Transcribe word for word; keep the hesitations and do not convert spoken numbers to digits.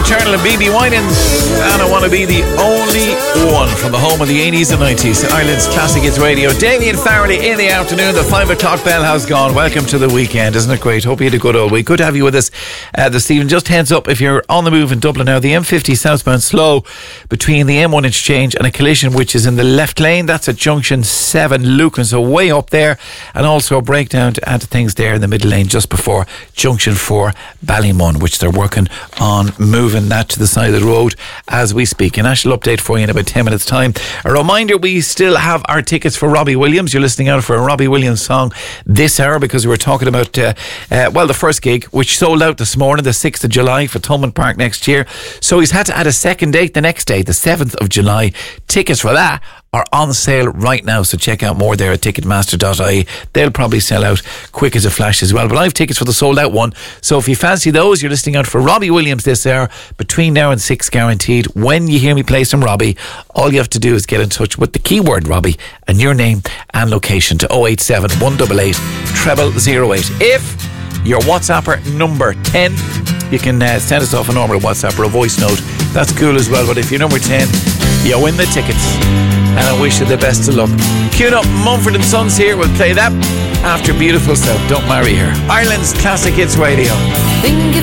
Charnel and B B Winans, and I want to be the only one from the home of the eighties and nineties, Ireland's Classic Hits Radio. Damien Farrelly in the afternoon. The five o'clock bell has gone. Welcome to the weekend, isn't it great? Hope you had a good old week. Good to have you with us uh, this evening. Just heads up, if you're on the move in Dublin now, the M fifty southbound slow between the M one interchange and a collision which is in the left lane. That's at junction seven, Lucan, so way up there, and also a breakdown to add to things there in the middle lane just before junction four, Ballymun, which they're working on moving that to the side of the road as we speak. A national update for you in about ten minutes time. A reminder, we still have our tickets for Robbie Williams. You're listening out for a Robbie Williams song this hour because we were talking about uh, uh, well, the first gig which sold out this morning, the sixth of July for Thomond Park next year, so he's had to add a second date the next day, the seventh of July. Tickets for that are on sale right now, so check out more there at ticketmaster dot I E. They'll probably sell out quick as a flash as well, but I have tickets for the sold out one, so if you fancy those, you're listening out for Robbie Williams this hour, between now and six guaranteed. When you hear me play some Robbie, all you have to do is get in touch with the keyword Robbie and your name and location to oh eight seven, one eight eight, zero zero zero eight. If your WhatsApper number ten, you can uh, send us off a normal WhatsApp or a voice note. That's cool as well, but if you're number ten, you win the tickets. And I wish you the best of luck. Queued up, Mumford and Sons here. We'll play that after Beautiful South. Don't Marry Her. Ireland's Classic Hits Radio. Think